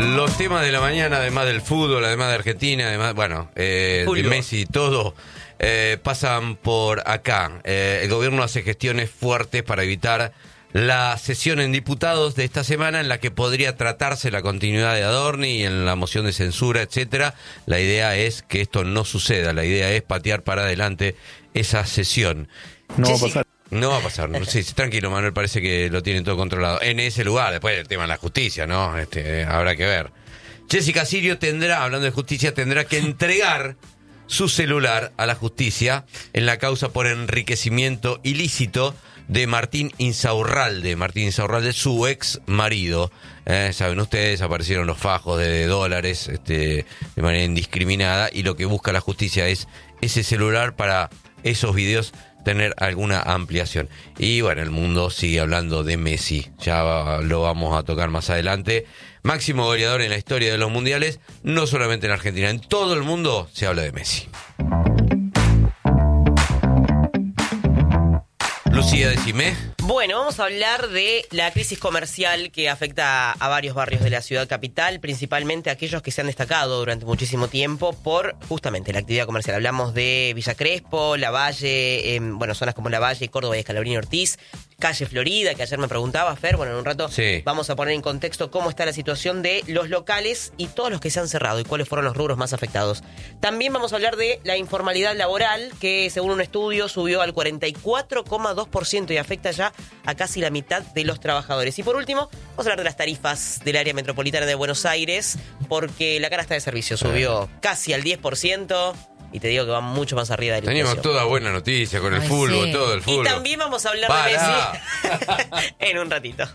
Los temas de la mañana, además del fútbol, además de Argentina, además, bueno, de Messi y todo, pasan por acá. El gobierno hace gestiones fuertes para evitar la sesión en diputados de esta semana en la que podría tratarse la continuidad de Adorni y en la moción de censura, etcétera. La idea es que esto no suceda, la idea es patear para adelante esa sesión. No va a pasar. No va a pasar, sí, tranquilo, Manuel, parece que lo tienen todo controlado. En ese lugar, después el tema de la justicia, ¿no? Habrá que ver. Jessica Sirio hablando de justicia, tendrá que entregar su celular a la justicia en la causa por enriquecimiento ilícito de Martín Insaurralde, su ex marido. Saben ustedes, aparecieron los fajos de dólares de manera indiscriminada, y lo que busca la justicia es ese celular para esos videos tener alguna ampliación. Y bueno, el mundo sigue hablando de Messi, ya lo vamos a tocar más adelante. Máximo goleador en la historia de los mundiales, no solamente en Argentina, en todo el mundo se habla de Messi. Lucía, decime. Bueno, vamos a hablar de la crisis comercial que afecta a varios barrios de la ciudad capital, principalmente aquellos que se han destacado durante muchísimo tiempo por justamente la actividad comercial. Hablamos de Villa Crespo, Lavalle, zonas como Lavalle, Córdoba y Escalabrini Ortiz, calle Florida, que ayer me preguntaba, Fer. Bueno, en un rato vamos a poner en contexto cómo está la situación de los locales y todos los que se han cerrado y cuáles fueron los rubros más afectados. También vamos a hablar de la informalidad laboral, que según un estudio subió al 44,2% y afecta ya a casi la mitad de los trabajadores. Y por último, vamos a hablar de las tarifas del área metropolitana de Buenos Aires, porque la canasta de servicio subió casi al 10%. Y te digo que va mucho más arriba de la inflación. Teníamos toda buena noticia con el fútbol, todo el fútbol. Y también vamos a hablar de Messi en un ratito.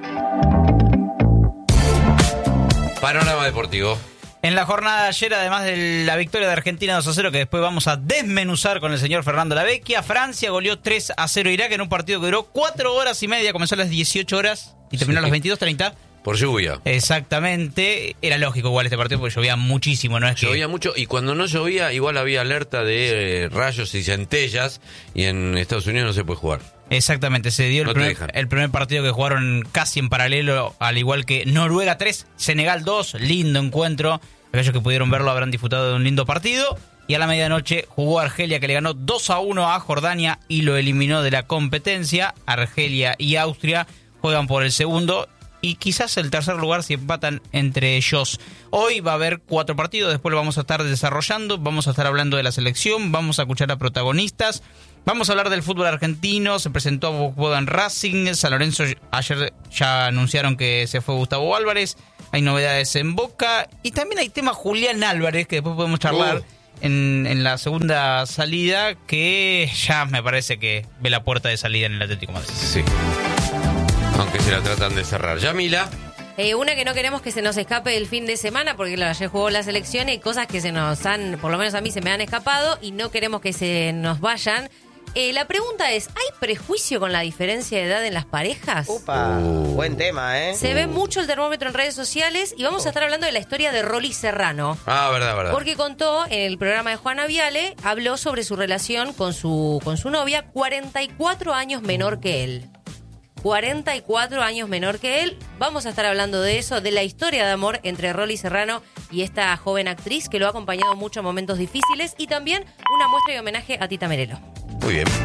Panorama deportivo. En la jornada de ayer, además de la victoria de Argentina 2-0, que después vamos a desmenuzar con el señor Fernando Lavecchia, Francia goleó 3-0 a Irak en un partido que duró 4 horas y media, comenzó a las 18 horas y terminó a las 22:30. Por lluvia. Exactamente. Era lógico igual este partido porque llovía muchísimo, ¿no? Llovía mucho, y cuando no llovía igual había alerta de rayos y centellas, y en Estados Unidos no se puede jugar. Exactamente, se dio el primer partido que jugaron casi en paralelo, al igual que Noruega 3, Senegal 2, lindo encuentro. Aquellos que pudieron verlo habrán disfrutado de un lindo partido. Y a la medianoche jugó Argelia, que le ganó 2-1 a Jordania y lo eliminó de la competencia. Argelia y Austria juegan por el segundo y quizás el tercer lugar si empatan entre ellos. Hoy va a haber 4 partidos, después lo vamos a estar desarrollando, vamos a estar hablando de la selección, vamos a escuchar a protagonistas, vamos a hablar del fútbol argentino. Se presentó Bodan Racing, San Lorenzo ayer ya anunciaron que se fue Gustavo Álvarez, hay novedades en Boca y también hay tema Julián Álvarez, que después podemos charlar en la segunda salida, que ya me parece que ve la puerta de salida en el Atlético de Madrid. Sí. Aunque se la tratan de cerrar. Yamila. Una que no queremos que se nos escape el fin de semana, porque ayer jugó la selección y hay cosas que se nos han, por lo menos a mí se me han escapado y no queremos que se nos vayan. La pregunta es, ¿hay prejuicio con la diferencia de edad en las parejas? Buen tema, ¿eh? Se ve mucho el termómetro en redes sociales y vamos a estar hablando de la historia de Rolly Serrano. Verdad. Porque contó en el programa de Juana Viale, habló sobre su relación con su novia, 44 años menor que él. 44 años menor que él. Vamos a estar hablando de eso, de la historia de amor entre Rolly Serrano y esta joven actriz que lo ha acompañado mucho en momentos difíciles, y también una muestra de homenaje a Tita Merelo. Muy bien.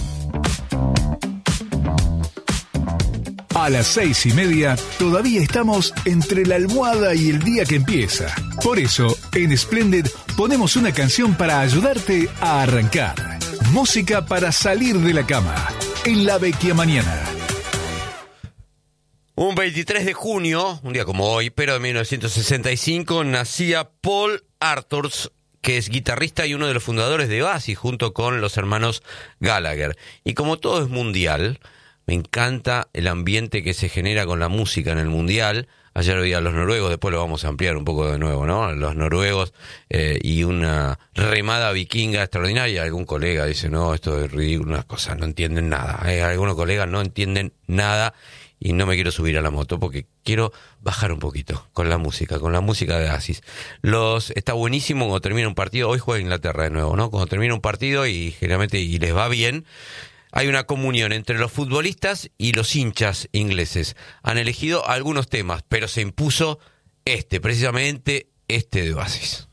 A las 6:30 todavía estamos entre la almohada y el día que empieza. Por eso, en Splendid ponemos una canción para ayudarte a arrancar. Música para salir de la cama. En La Vecchia Mañana. Un 23 de junio, un día como hoy, pero de 1965, nacía Paul Arthurs, que es guitarrista y uno de los fundadores de Oasis, junto con los hermanos Gallagher. Y como todo es mundial, me encanta el ambiente que se genera con la música en el mundial. Ayer veía a los noruegos, después lo vamos a ampliar un poco de nuevo, ¿no? Los noruegos y una remada vikinga extraordinaria. Algún colega dice, no, esto es ridículo, unas cosas, no entienden nada. Algunos colegas no entienden nada. Y no me quiero subir a la moto porque quiero bajar un poquito con la música de Oasis. Está buenísimo cuando termina un partido. Hoy juega Inglaterra de nuevo, ¿no? Cuando termina un partido y generalmente les va bien, hay una comunión entre los futbolistas y los hinchas ingleses. Han elegido algunos temas, pero se impuso precisamente este de Oasis.